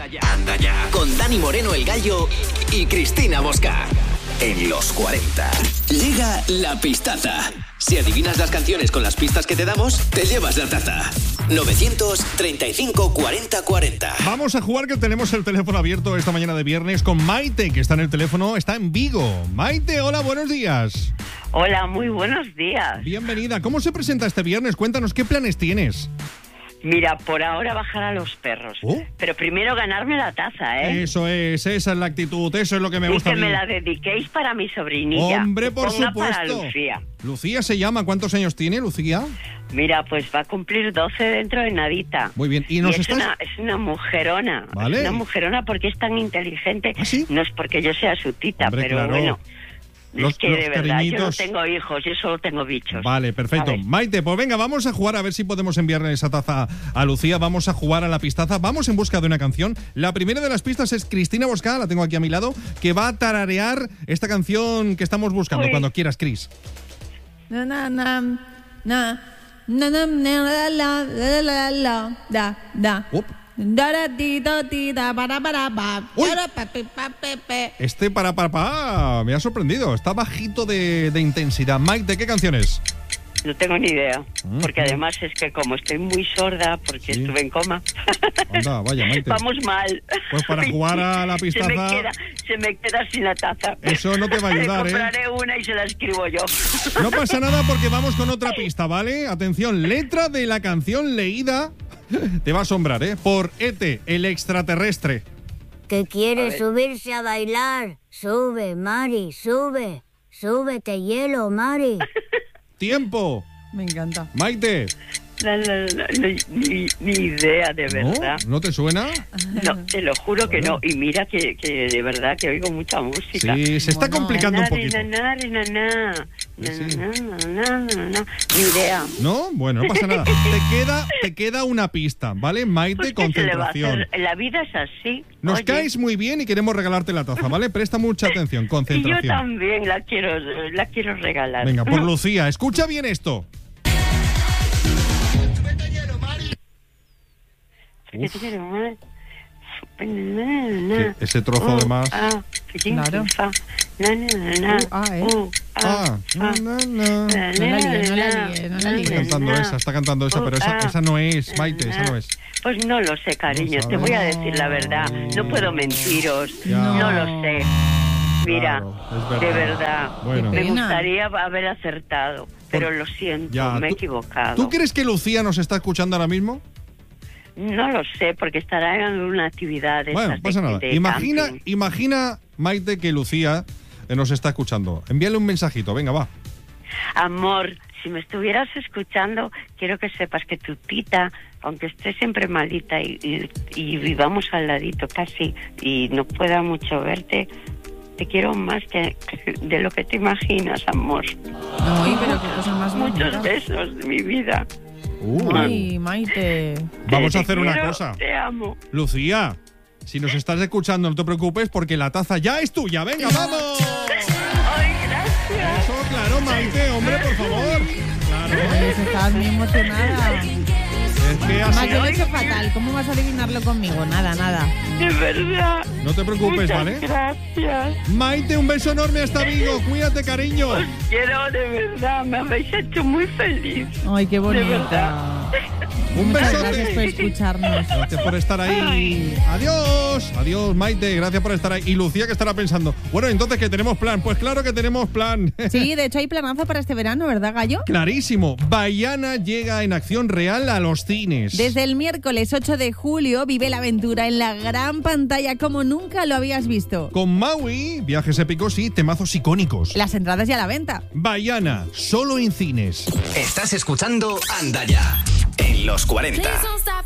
Anda ya. Con Dani Moreno el Gallo y Cristina Mosca. En los 40. Llega la pistaza. Si adivinas las canciones con las pistas que te damos, te llevas la taza. 935 40 40. Vamos a jugar, que tenemos el teléfono abierto esta mañana de viernes con Maite, que está en el teléfono, está en Vigo. Maite, hola, buenos días. Hola, muy buenos días. Bienvenida. ¿Cómo se presenta este viernes? Cuéntanos, ¿qué planes tienes? Mira, por ahora bajar a los perros. Pero primero ganarme la taza, ¿eh? Eso es, esa es la actitud, eso es lo que me gusta a que mí. me la dediquéis para mi sobrinilla. Hombre, por supuesto. Para Lucía. Lucía se llama. ¿Cuántos años tiene Lucía? Mira, pues va a cumplir 12 dentro de nadita. Muy bien. Y es una mujerona. Vale. Es una mujerona porque es tan inteligente. ¿Ah, sí? No es porque yo sea su tita, hombre, pero claro. Bueno. Es que de verdad, cariñitos. yo no tengo hijos, yo solo tengo bichos. Vale, perfecto. ¿Sabes? Maite, pues venga, vamos a jugar a ver si podemos enviarle esa taza a Lucía. Vamos a jugar a la pistaza. Vamos en busca de una canción. La primera de las pistas es Cristina Mosca, la tengo aquí a mi lado, que va a tararear esta canción que estamos buscando. Uy. Cuando quieras, Cris. Na na na na na na na la la la la da da. Da da di da di da para pa. Uy. Da pa pa pe. Este para me ha sorprendido. Está bajito de intensidad. Maite, ¿qué canción es? No tengo ni idea, porque además es que como estoy muy sorda, porque estuve en coma. Anda, vaya, Maite. Vamos mal. Pues para jugar a la pistaza... Se me queda sin la taza. Eso no te va a ayudar, Compraré una y se la escribo yo. No pasa nada porque vamos con otra pista, ¿vale? Atención, letra de la canción leída... Te va a asombrar, ¿eh? Por E.T., el extraterrestre. Que quiere subirse a bailar. Sube, Mari, sube. Súbete, hielo, Mari. ¡Tiempo! Me encanta. Maite. Ni idea, de verdad. ¿No te suena? No, te lo juro que no. Y mira que de verdad que oigo mucha música. Sí, se está complicando un poquito. Ni idea. ¿No? Bueno, no pasa nada. Te queda una pista, ¿vale? Maite, Pues, ¿qué se le va a concentración. hacer? La vida es así. Nos Oye. caes muy bien y queremos regalarte la taza, ¿vale? Presta mucha atención, Y yo concentración. también la quiero regalar. Venga, por Lucía, escucha bien esto. Ese trozo además. Claro. Está cantando esa, pero esa no es, Maite, esa no es. Pues no lo sé, cariño, te voy a decir la verdad. No puedo mentiros, Ya. no lo sé. Mira, Claro, es de verdad, Bueno. me gustaría haber acertado, pero lo siento, Ya, me he ¿tú- equivocado. ¿Tú crees que Lucía nos está escuchando ahora mismo? No lo sé, porque estará en una actividad de Bueno, estas pasa de- nada. de camping. Imagina, Maite, que Lucía nos está escuchando. Envíale un mensajito, venga, va. Amor, si me estuvieras escuchando, quiero que sepas que tu tita, aunque esté siempre malita y vivamos al ladito casi y no pueda mucho verte, te quiero más que de lo que te imaginas, amor. Ay, pero qué cosa más Muchos bonita. besos de mi vida. Ay, Maite. Vamos a Te hacer una quiero, cosa. Te amo. Lucía, si nos estás escuchando, no te preocupes porque la taza ya es tuya. ¡Venga, vamos! Ay, gracias. Eso, claro, Maite, hombre, por favor. Claro. Ay, estás muy emocionada. Es que Más, así... yo lo he hecho fatal. ¿Cómo vas a adivinarlo conmigo? Nada. De verdad. No te preocupes, Muchas ¿vale? gracias. Maite, un beso enorme hasta Vigo. Cuídate, cariño. Os quiero de verdad. Me habéis hecho muy feliz. Ay, qué bonita. verdad. Un Muchas besote. gracias por escucharnos. Gracias por estar ahí. Adiós. Adiós, Maite. Gracias por estar ahí. Y Lucía, que estará pensando, bueno, entonces, ¿que tenemos plan? Pues claro que tenemos plan. Sí, de hecho hay planazo para este verano, ¿verdad, Gallo? Clarísimo. Baiana llega en acción real a los cines. Desde el miércoles 8 de julio vive la aventura en la gran pantalla como nunca lo habías visto. Con Maui, viajes épicos y temazos icónicos. Las entradas ya a la venta. Baiana, solo en cines. Estás escuchando Anda Ya. En los 40.